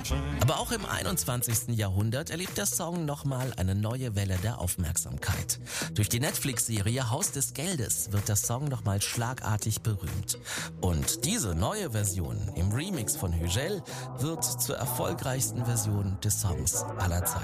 Aber auch im 21. Jahrhundert erlebt der Song nochmal eine neue Welle der Aufmerksamkeit. Durch die Netflix-Serie Haus des Geldes wird der Song nochmal schlagartig berühmt. Und diese neue Version im Remix von Hügel wird zur erfolgreichsten Version des Songs aller Zeiten.